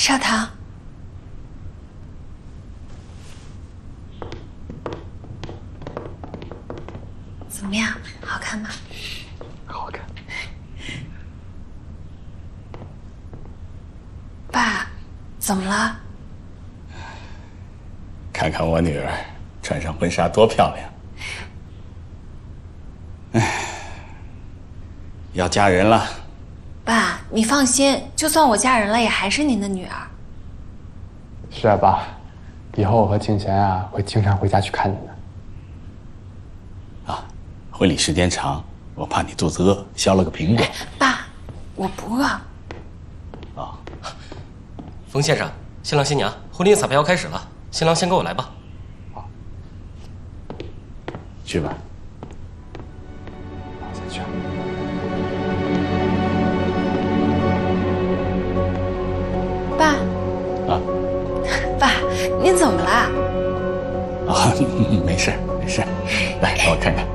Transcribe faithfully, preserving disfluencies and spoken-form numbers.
少棠，怎么样？好看吗？ 好看。 爸，怎么了？ 看看我女儿穿上婚纱多漂亮！哎，要嫁人了。 爸，你放心，就算我嫁人了，也还是您的女儿。 是啊，爸，以后我和景贤啊会经常回家去看你的。 啊，婚礼时间长，我怕你肚子饿，削了个苹果。 爸，我不饿。 啊， 冯先生，新郎新娘，婚礼彩排要开始了，新郎先跟我来吧。 好， 去吧。 我先去。 爸。 啊。 爸，您怎么了？ 啊，没事没事，来让我看看。